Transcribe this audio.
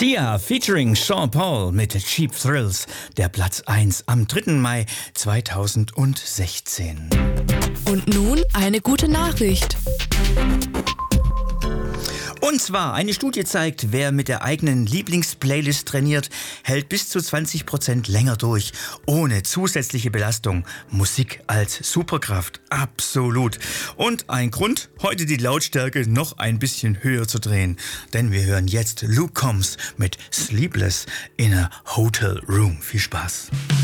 Sia featuring Sean Paul mit Cheap Thrills, der Platz 1 am 3. Mai 2016. Und nun eine gute Nachricht. Und zwar, eine Studie zeigt, wer mit der eigenen Lieblingsplaylist trainiert, hält bis zu 20% länger durch, ohne zusätzliche Belastung. Musik als Superkraft, absolut. Und ein Grund, heute die Lautstärke noch ein bisschen höher zu drehen. Denn wir hören jetzt Luke Combs mit Sleepless in a Hotel Room. Viel Spaß.